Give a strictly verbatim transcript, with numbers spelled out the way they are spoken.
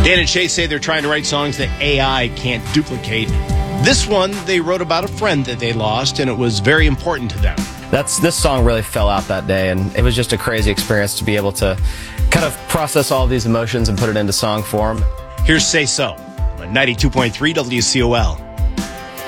Dan and Shay say they're trying to write songs that A I can't duplicate. This one, they wrote about a friend that they lost, and it was very important to them. That's this song really fell out that day, and it was just a crazy experience to be able to kind of process all of these emotions and put it into song form. Here's Say So on ninety-two point three W C O L.